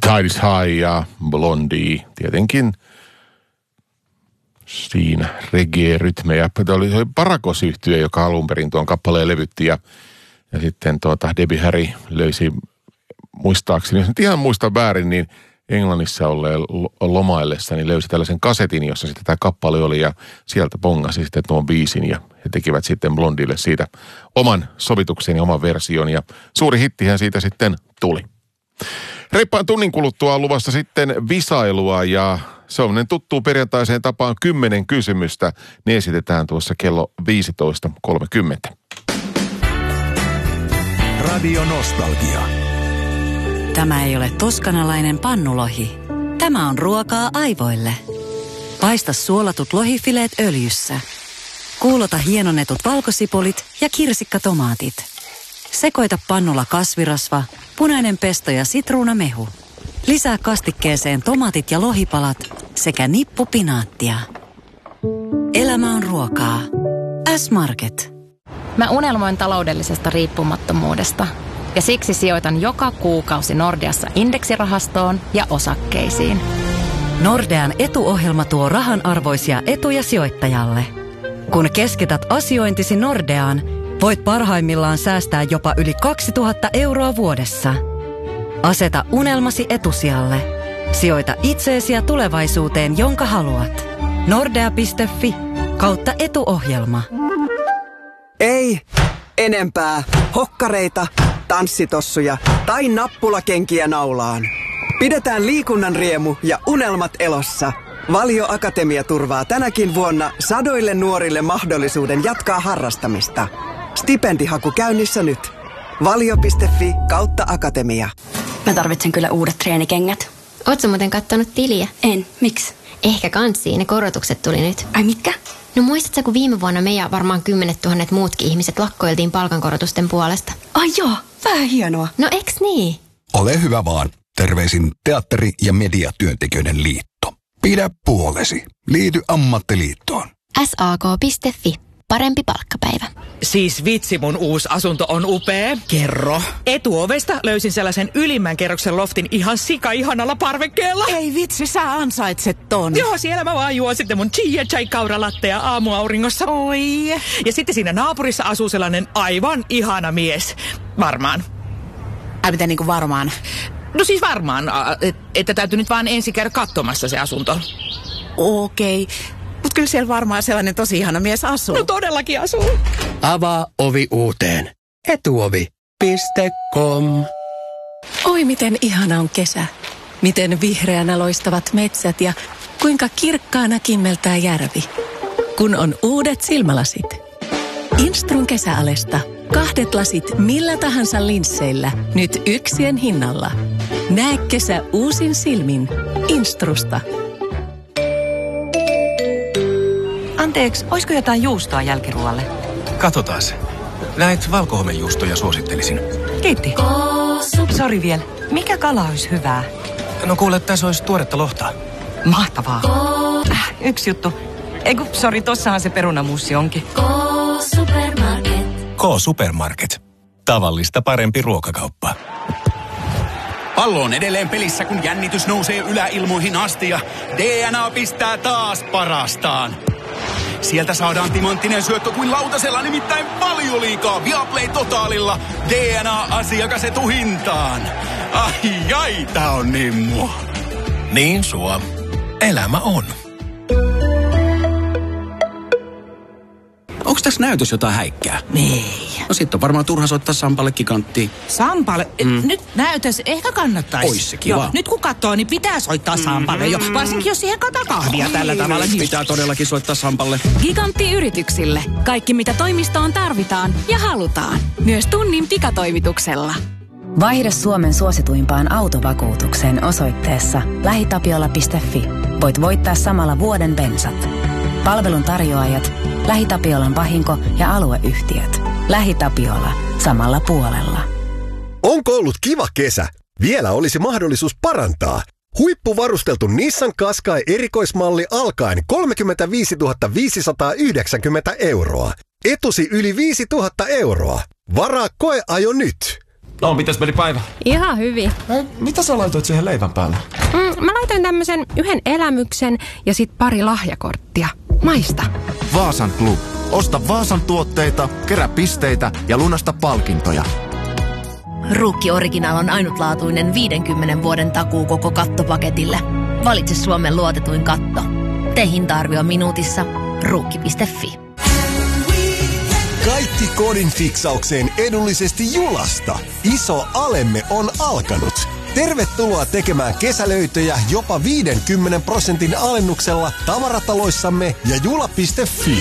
Tide is High ja Blondie, tietenkin siinä reggae-rytmejä. Tämä oli Paragos-yhtye, joka alun perin tuon kappaleen levytti ja sitten Debbie Harry löysi muistaakseni, jos nyt ihan muista väärin, niin Englannissa olleen lomaillessa, niin löysi tällaisen kasetin, jossa sitten tämä kappale oli ja sieltä bongasi sitten tuon biisin ja he tekivät sitten Blondille siitä oman sovituksen ja oman version ja suuri hittihän siitä sitten tuli. Reippaan tunnin kuluttua on luvassa sitten visailua ja se on tuttuun perjantaiseen tapaan 10 kysymystä. Ne esitetään tuossa kello 15.30. Radio Nostalgia. Tämä ei ole toskanalainen pannulohi. Tämä on ruokaa aivoille. Paista suolatut lohifileet öljyssä. Kuulota hienonnetut valkosipulit ja kirsikkatomaatit. Sekoita pannulla kasvirasva, punainen pesto ja sitruunamehu. Lisää kastikkeeseen tomaatit ja lohipalat sekä nippu pinaattia. Elämä on ruokaa. S-Market. Mä unelmoin taloudellisesta riippumattomuudesta ja siksi sijoitan joka kuukausi Nordeassa indeksirahastoon ja osakkeisiin. Nordean etuohjelma tuo rahanarvoisia etuja sijoittajalle. Kun keskität asiointisi Nordeaan, voit parhaimmillaan säästää jopa yli 2000 € vuodessa. Aseta unelmasi etusijalle. Sijoita itseesi ja tulevaisuuteen, jonka haluat. Nordea.fi/etuohjelma. Ei enempää hokkareita, tanssitossuja tai nappulakenkiä naulaan. Pidetään liikunnan riemu ja unelmat elossa. Valio Akatemia turvaa tänäkin vuonna sadoille nuorille mahdollisuuden jatkaa harrastamista. Stipendihaku käynnissä nyt. Valio.fi/akatemia. Mä tarvitsen kyllä uudet treenikengät. Ootko muuten kattonut tiliä? En. Miksi? Ehkä kanssiin, ne korotukset tuli nyt. Ai mitkä? No muistatko, kun viime vuonna me ja varmaan 10 000 muutkin ihmiset lakkoiltiin palkankorotusten puolesta? Ai joo, vähän hienoa. No eks niin? Ole hyvä vaan. Terveisin Teatteri- ja Mediatyöntekijöiden liitto. Pidä puolesi. Liity ammattiliittoon. SAK.fi. Parempi palkkapäivä. Siis vitsi, mun uusi asunto on upea. Kerro. Etuovesta löysin sellaisen ylimmän kerroksen loftin ihan sika-ihanalla parvekkeella. Ei vitsi, sä ansaitset ton. Joo, siellä mä vaan juon sitten mun chia chai kauralattea aamuauringossa. Oi. Ja sitten siinä naapurissa asuu sellainen aivan ihana mies. Varmaan. Miten niinku varmaan? No siis varmaan, että täytyy nyt vaan ensin käydä katsomassa se asunto. Okei. Mut kyllä siellä varmaan sellainen tosi ihana mies asuu. No todellakin asuu. Avaa ovi uuteen. Etuovi.com. Oi miten ihana on kesä. Miten vihreänä loistavat metsät ja kuinka kirkkaana kimmeltää järvi. Kun on uudet silmälasit. Instrun kesäalesta. 2 lasit millä tahansa linsseillä. Nyt 1 hinnalla. Näe kesä uusin silmin. Instrusta. Anteeksi, olisiko jotain juustoa jälkiruoalle? Katsotaan se. Näit valkohomejuustoja suosittelisin. Kiitti. Sori vielä. Mikä kala olisi hyvää? No kuule, tässä olisi tuoretta lohta. Mahtavaa. Yksi juttu. Sori, tossahan se perunamussi onkin. K-Supermarket. K-Supermarket. Tavallista parempi ruokakauppa. Pallo on edelleen pelissä, kun jännitys nousee yläilmoihin asti ja DNA pistää taas parastaan. Sieltä saadaan timanttinen syöttö kuin lautasella, nimittäin Valioliigaa Viaplay Totaalilla. DNA-asiakas etuhintaan. Ai, tää on niin mua. Niin sua. Elämä on. Onko tässä näytös jotain häikkää? Ei. No sit on varmaan turha soittaa Sampalle kikanttiin. Sampalle? Nyt näytös ehkä kannattaisi. Ois se kiva. Joo, nyt kun katsoo, niin pitää soittaa Sampalle jo. Varsinkin jos siihen kataa kahvia tällä tavalla. Pitää todellakin soittaa Sampalle. Gigantti-yrityksille. Kaikki mitä toimistoon tarvitaan ja halutaan. Myös tunnin pikatoimituksella. Vaihda Suomen suosituimpaan autovakuutukseen osoitteessa lähitapiola.fi. Voit voittaa samalla vuoden bensat. Palvelun tarjoajat, LähiTapiolan vahinko- ja alueyhtiöt. LähiTapiola. Samalla puolella. Onko ollut kiva kesä? Vielä olisi mahdollisuus parantaa. Huippuvarusteltu Nissan Qashqai erikoismalli alkaen 35 590 €. Etusi yli 5 000 €. Varaa koeajo nyt. No, mitäs meni päivä? Ihan hyvin. Mitä sä laitoit siihen leivän päälle? Mä laitoin tämmösen yhden elämyksen ja sit pari lahjakorttia. Maista. Vaasan Club. Osta Vaasan tuotteita, kerää pisteitä ja lunasta palkintoja. Ruukki Original on ainutlaatuinen 50 vuoden takuu koko kattopaketille. Valitse Suomen luotetuin katto. Tee hinta-arvio minuutissa. Ruukki.fi. Kaikki kodin fiksaukseen edullisesti Julasta. Iso alemme on alkanut. Tervetuloa tekemään kesälöitöjä jopa 50% alennuksella tavarataloissamme ja jula.fi.